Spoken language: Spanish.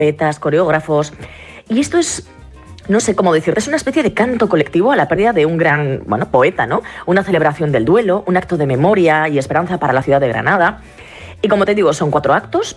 poetas, coreógrafos. Y esto es, no sé cómo decirte, es una especie de canto colectivo a la pérdida de un gran, poeta, ¿no? Una celebración del duelo, un acto de memoria y esperanza para la ciudad de Granada. Y como te digo, son 4 actos,